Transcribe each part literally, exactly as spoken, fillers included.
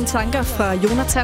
tanker fra Jonathan?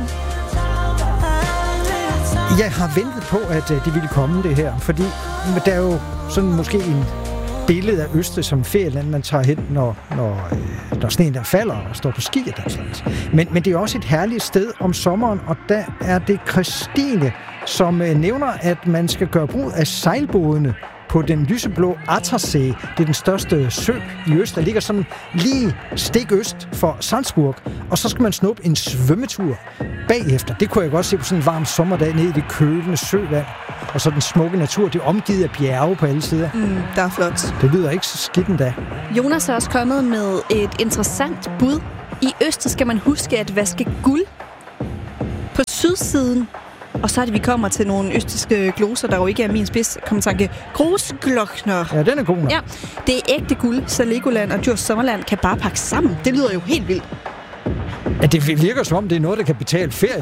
Jeg har ventet på, at det ville komme det her, fordi der er jo sådan måske en billede af Østrig som ferieland, man tager hen, når, når, øh, når sneen der falder og står på ski og der slags. Men, men det er også et herligt sted om sommeren, og der er det Christine, som øh, nævner, at man skal gøre brug af sejlbådene på den lyseblå Attersee. Det er den største sø i øst, der ligger sådan lige stik øst for Salzburg. Og så skal man snuppe en svømmetur bagefter. Det kunne jeg godt se på sådan en varm sommerdag nede i det kølende søvand. Og så den smukke natur, det er omgivet af bjerge på alle sider. Mm, der er flot. Det lyder ikke så skidt endda. Jonas er også kommet med et interessant bud. I Østrig skal man huske at vaske guld på sydsiden. Og så er det, vi kommer til nogle østrigske gloser, der jo ikke er min spids kommentanke. Großglockner. Ja, den er god nok. Ja, det er ægte guld, så Legoland og Djurs Sommerland kan bare pakke sammen. Det lyder jo helt vildt. Ja, det virker som om, det er noget, der kan betale ferie.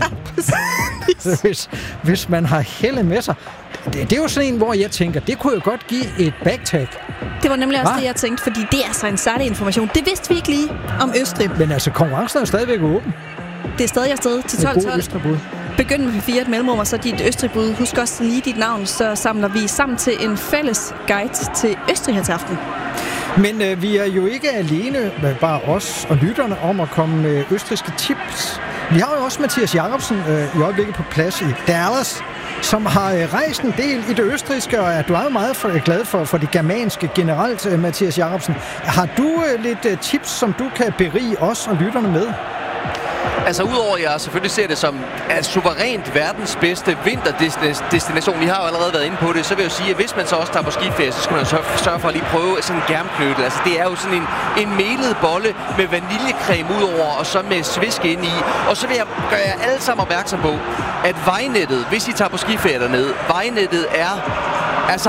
Ja, hvis, hvis man har helle med sig. Det, det er jo sådan en, hvor jeg tænker, det kunne jo godt give et backtag. Det var nemlig også Hva? det, jeg tænkte, fordi det er så en særlig information. Det vidste vi ikke lige om Østrig. Men altså, konkurrencen er jo stadigvæk åben. Det er stadig afsted til tolv tolv. Begynd med fire et mellemrum, og så dit Østrig-bud. Husk også lige dit navn, så samler vi sammen til en fælles guide til Østrig her til aften. Men øh, vi er jo ikke alene, bare os og lytterne, om at komme med østrigske tips. Vi har jo også Mathias Jacobsen øh, i øjeblikket på plads i Dallas, som har øh, rejst en del i det østrigske, og er du er jo meget for, glad for, for det germanske generelt, øh, Mathias Jacobsen. Har du øh, lidt øh, tips, som du kan berige os og lytterne med? Altså udover at jeg selvfølgelig ser det som at suverænt verdens bedste vinterdestination, vi har jo allerede været inde på det, så vil jeg jo sige, at hvis man så også tager på skiferie, så skal man jo sørge for at lige prøve sådan en germknødel. Altså det er jo sådan en, en melet bolle med vaniljecreme udover, og så med svisk ind i. Og så vil jeg gøre jer alle sammen opmærksom på, at vejnettet, hvis I tager på skiferie dernede, vejnettet er altså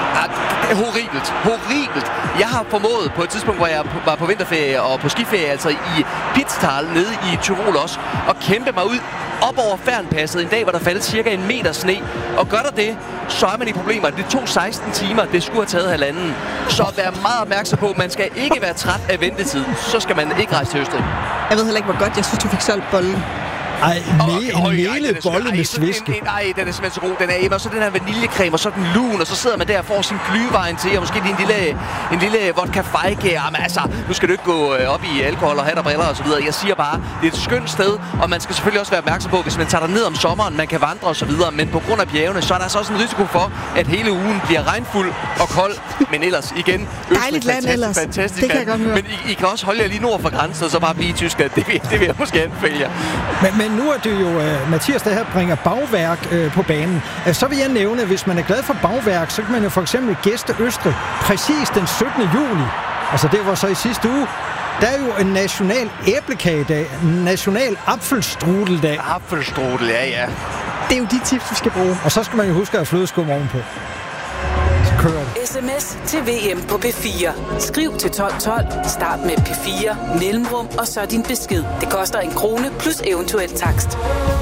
horribelt, horribelt. Jeg har formået på et tidspunkt, hvor jeg var på vinterferie og på skiferie, altså i Pitztal nede i Tyrol også, at kæmpe mig ud op over Fernpasset en dag, hvor der faldt cirka en meter sne. Og gør der det, så er man i problemer. Det tog seksten timer, det skulle have taget halvanden. Så vær meget opmærksom på, at man skal ikke være træt af ventetid. Så skal man ikke rejse til Østrig. Jeg ved heller ikke, hvor godt jeg synes, du fik solgt bollen. Ej, en melet bolle med sviske. Nej, den er simpelthen så god. Den er, og så den her vaniljecreme, og så den lun, og så sidder man der og får sin glühwein til, og måske lige en lille, en lille vodka fejke. Jamen altså, nu skal du ikke gå op i alkohol og hat og briller og så videre. Jeg siger bare, det er et skønt sted, og man skal selvfølgelig også være opmærksom på, hvis man tager ned om sommeren, man kan vandre og så videre, men på grund af bjergene, så er der altså også en risiko for, at hele ugen bliver regnfuld og kold. Men ellers igen, dejligt land ellers. Fantastisk det kan jeg godt høre. Men I, I kan også holde jer lige nord for grænsen, og så bare blive i Tyskland. Det vil, det vil jeg måske anbefale jer. Men, men nu er det jo uh, Mathias, der her bringer bagværk uh, på banen. Uh, så vil jeg nævne, at hvis man er glad for bagværk, så kan man jo for eksempel gæste Østrig præcis den syttende juli. Altså det var så i sidste uge. Der er jo en national æblekagedag, en national apfelstrudeldag. Apfelstrudel, ja, ja. Det er jo de tips, du skal bruge. Og så skal man jo huske at have flødeskum ovenpå. Så kører det. Sms til V M på P fire. Skriv til tolv tolv, start med P fire, mellemrum og så din besked. Det koster en krone plus eventuel takst.